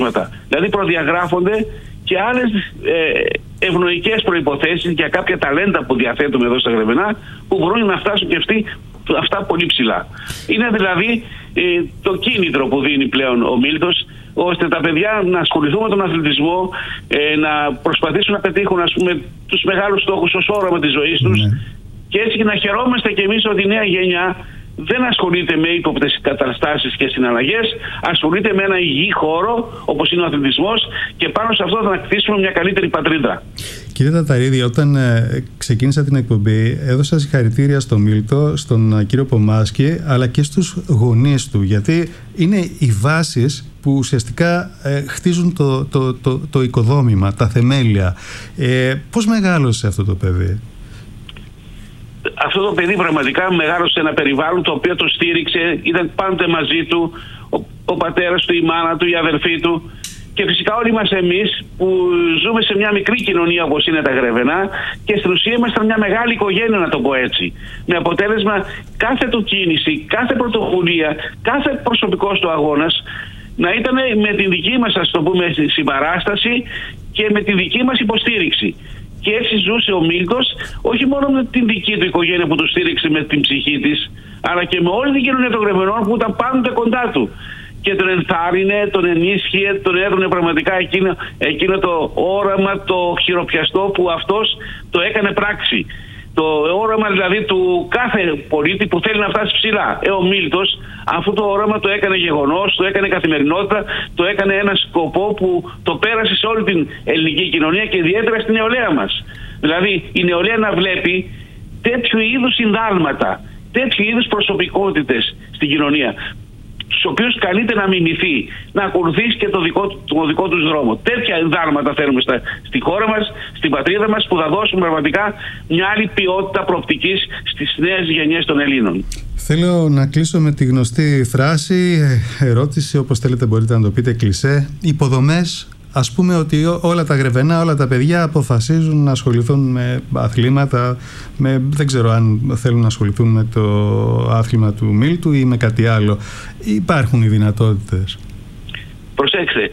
Δηλαδή προδιαγράφονται και άλλες ευνοϊκές προϋποθέσεις για κάποια ταλέντα που διαθέτουμε εδώ στα Γρεβενά, που μπορούν να φτάσουν και αυτά πολύ ψηλά. Είναι δηλαδή το κίνητρο που δίνει πλέον ο Μίλτος, ώστε τα παιδιά να ασχοληθούν με τον αθλητισμό, να προσπαθήσουν να πετύχουν, ας πούμε, τους μεγάλους στόχους ως όραμα της ζωής τους, και έτσι να χαιρόμαστε κι εμείς ότι η νέα γενιά δεν ασχολείται με ύποπτες καταστάσεις και συναλλαγές, ασχολείται με ένα υγιή χώρο όπως είναι ο αθλητισμός, και πάνω σε αυτό θα κτίσουμε μια καλύτερη πατρίδα. Κύριε Ταταρίδη, όταν ξεκίνησα την εκπομπή, έδωσα συγχαρητήρια στον Μίλτο, στον κύριο Πομάσκη, αλλά και στους γονείς του, γιατί είναι οι βάσεις που ουσιαστικά χτίζουν το οικοδόμημα, τα θεμέλια. Πώς μεγάλωσε αυτό το παιδί? Αυτό το παιδί πραγματικά μεγάλωσε σε ένα περιβάλλον το οποίο το στήριξε, ήταν πάντοτε μαζί του, ο πατέρας του, η μάνα του, η αδερφή του, και φυσικά όλοι μας εμείς που ζούμε σε μια μικρή κοινωνία όπως είναι τα Γρεβενά, και στην ουσία ήμασταν μια μεγάλη οικογένεια, να το πω έτσι, με αποτέλεσμα κάθε του κίνηση, κάθε πρωτοβουλία, κάθε προσωπικός του αγώνας να ήταν με την δική μας, ας το πούμε, συμπαράσταση και με τη δική μας υποστήριξη. Και έτσι ζούσε ο Μίλτος, όχι μόνο με την δική του οικογένεια που του στήριξε με την ψυχή της, αλλά και με όλη την κοινωνία των Γρεβενών που ήταν πάντοτε κοντά του. Και τον ενθάρρυνε, τον ενίσχυε, τον έδωνε πραγματικά εκείνο το όραμα, το χειροπιαστό που αυτός το έκανε πράξη. Το όραμα δηλαδή του κάθε πολίτη που θέλει να φτάσει ψηλά. Ο Μίλτος αυτό το όραμα το έκανε γεγονός, το έκανε καθημερινότητα, το έκανε ένα σκοπό που το πέρασε σε όλη την ελληνική κοινωνία και ιδιαίτερα στην νεολαία μας. Δηλαδή η νεολαία να βλέπει τέτοιου είδους συνδάλματα, τέτοιου είδους προσωπικότητες στην κοινωνία, τους οποίους καλείται να μιμηθεί, να ακολουθήσει και το δικό τους δρόμο. Τέτοια ενδάλματα θέλουμε στη χώρα μας, στην πατρίδα μας, που θα δώσουν πραγματικά μια άλλη ποιότητα προοπτικής στις νέες γενιές των Ελλήνων. Θέλω να κλείσω με τη γνωστή φράση, ερώτηση, όπως θέλετε μπορείτε να το πείτε, κλισέ. Υποδομές. Ας πούμε ότι όλα τα Γρεβενά, όλα τα παιδιά αποφασίζουν να ασχοληθούν με αθλήματα, δεν ξέρω αν θέλουν να ασχοληθούν με το άθλημα του Μίλτου ή με κάτι άλλο. Υπάρχουν οι δυνατότητες? Προσέξτε,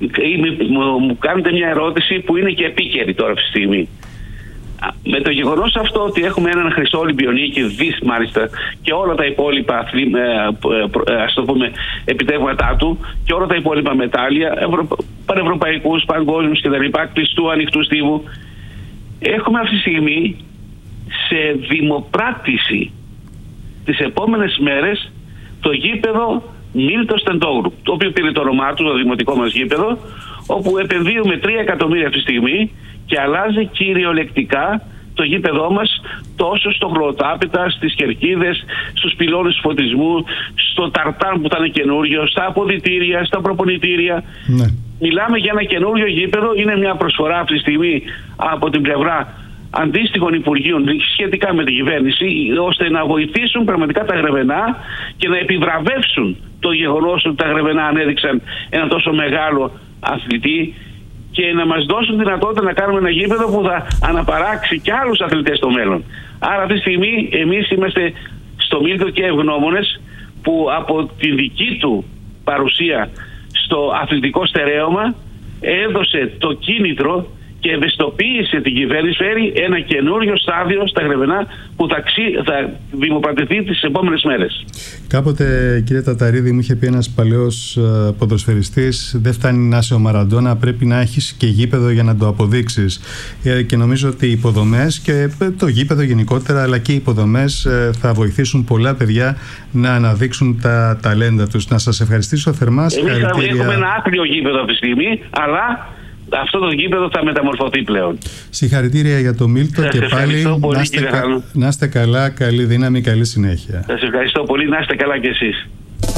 μου κάνετε μια ερώτηση που είναι και επίκαιρη τώρα αυτή τη στιγμή. Με το γεγονός αυτό ότι έχουμε έναν χρυσό Ολυμπιονίκη, μάλιστα, και όλα τα υπόλοιπα ας το πούμε επιτεύγματά του και όλα τα υπόλοιπα μετάλλια, πανευρωπαϊκούς, παγκόσμιους κτλ., κλειστού, ανοιχτού στίβου, έχουμε αυτή τη στιγμή σε δημοπράτηση τις επόμενες μέρες το γήπεδο Μίλτο Στεντόγλου, το οποίο πήρε το όνομά του, το δημοτικό μας γήπεδο, όπου επενδύουμε 3 εκατομμύρια αυτή τη στιγμή και αλλάζει κυριολεκτικά το γήπεδό μας, τόσο στο χλωροτάπητα, στις κερκίδες, στους πυλώνες φωτισμού, στο ταρτάν που ήταν καινούριο, στα αποδυτήρια, στα προπονητήρια. Ναι. Μιλάμε για ένα καινούριο γήπεδο, είναι μια προσφορά αυτή τη στιγμή από την πλευρά αντίστοιχων υπουργείων σχετικά με την κυβέρνηση, ώστε να βοηθήσουν πραγματικά τα Γρεβενά και να επιβραβεύσουν το γεγονός ότι τα Γρεβενά ανέδειξαν ένα τόσο μεγάλο αθλητή και να μας δώσουν δυνατότητα να κάνουμε ένα γήπεδο που θα αναπαράξει και άλλους αθλητές στο μέλλον. Άρα αυτή τη στιγμή εμείς είμαστε στο Μίλτο και ευγνώμονες που από τη δική του παρουσία στο αθλητικό στερέωμα έδωσε το κίνητρο και ευαισθητοποίησε την κυβέρνηση, φέρει ένα καινούριο στάδιο στα Γρεβενά που θα δημοπρατηθεί τις επόμενες μέρες. Κάποτε, κύριε Ταταρίδη, μου είχε πει ένας παλαιός ποδοσφαιριστής, δεν φτάνει να είσαι ο Μαραντόνα, πρέπει να έχεις και γήπεδο για να το αποδείξεις. Και νομίζω ότι οι υποδομές και το γήπεδο γενικότερα, αλλά και οι υποδομές θα βοηθήσουν πολλά παιδιά να αναδείξουν τα ταλέντα τους. Να σας ευχαριστήσω θερμά. Εμείς έχουμε ένα άθλιο γήπεδο αυτή τη στιγμή, αλλά αυτό το γήπεδο θα μεταμορφωθεί πλέον. Συγχαρητήρια για το Μίλτο και πάλι πολύ, να είστε καλά, καλή δύναμη, καλή συνέχεια. Σας ευχαριστώ πολύ, να είστε καλά κι εσείς.